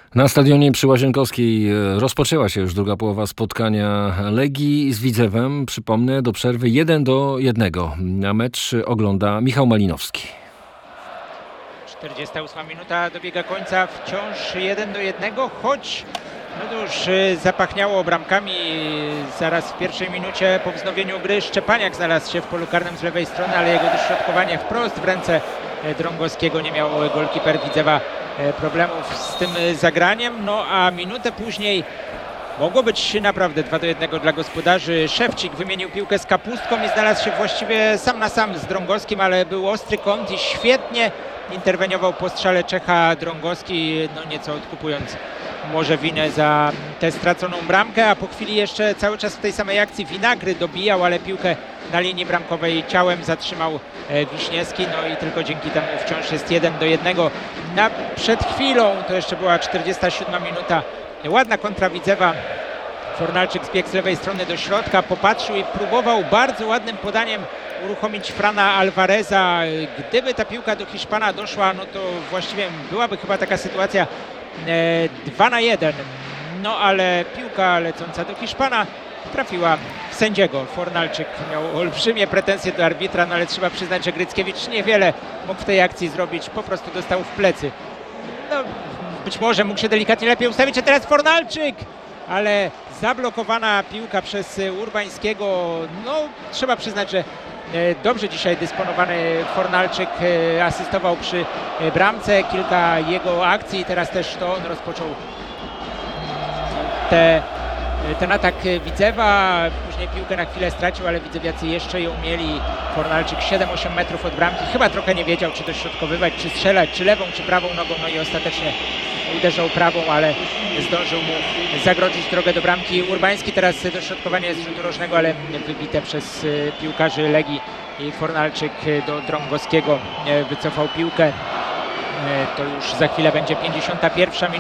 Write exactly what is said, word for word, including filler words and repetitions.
Na stadionie przy Łazienkowskiej rozpoczęła się już druga połowa spotkania Legii z Widzewem. Przypomnę, do przerwy jeden do jednego. Na mecz ogląda Michał Malinowski. czterdziesta ósma minuta dobiega końca, wciąż jeden do jednego, choć no to już zapachniało bramkami. Zaraz w pierwszej minucie po wznowieniu gry Szczepaniak znalazł się w polu karnym z lewej strony, ale jego dośrodkowanie wprost w ręce Drągowskiego. Nie miał golkiper Widzewa problemów z tym zagraniem. No a minutę później mogło być naprawdę dwa do jednego dla gospodarzy. Szewczyk wymienił piłkę z Kapustką i znalazł się właściwie sam na sam z Drągowskim, ale był ostry kąt i świetnie interweniował po strzale Czecha Drągowski, no nieco odkupując może winę za tę straconą bramkę, a po chwili jeszcze cały czas w tej samej akcji Winagry dobijał, ale piłkę na linii bramkowej ciałem zatrzymał Wiśniewski, no i tylko dzięki temu wciąż jest jeden do jednego. Na, przed chwilą, to jeszcze była czterdziesta siódma minuta, ładna kontra Widzewa. Fornalczyk zbiegł z lewej strony do środka, popatrzył i próbował bardzo ładnym podaniem uruchomić Frana Alvareza. Gdyby ta piłka do Hiszpana doszła, no to właściwie byłaby chyba taka sytuacja dwa na jeden. No ale piłka lecąca do Hiszpana trafiła w sędziego. Fornalczyk miał olbrzymie pretensje do arbitra, no ale trzeba przyznać, że Gryckiewicz niewiele mógł w tej akcji zrobić. Po prostu dostał w plecy. No, być może mógł się delikatnie lepiej ustawić, a teraz Fornalczyk! Ale zablokowana piłka przez Urbańskiego. No, trzeba przyznać, że dobrze dzisiaj dysponowany Fornalczyk asystował przy bramce. Kilka jego akcji, teraz też to on rozpoczął te, ten atak Widzewa. Później piłkę na chwilę stracił, ale Widzewiacy jeszcze ją mieli. Fornalczyk siedem osiem metrów od bramki. Chyba trochę nie wiedział, czy dośrodkowywać, czy strzelać, czy lewą, czy prawą nogą. No i ostatecznie uderzał prawą, ale zdążył mu zagrodzić drogę do bramki. Urbański teraz dośrodkowanie z rzutu rożnego, ale wybite przez piłkarzy Legii i Fornalczyk do Drągowskiego wycofał piłkę. To już za chwilę będzie pięćdziesiąta pierwsza minuta.